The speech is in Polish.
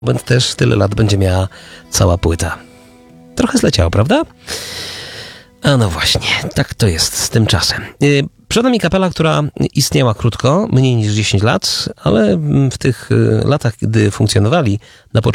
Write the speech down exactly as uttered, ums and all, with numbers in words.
Moment też tyle lat będzie miała cała płyta. Trochę zleciało, prawda? A no właśnie, tak to jest z tym czasem. Yy, przed nami kapela, która istniała krótko, mniej niż dziesięć lat, ale w tych latach, gdy funkcjonowali, na początku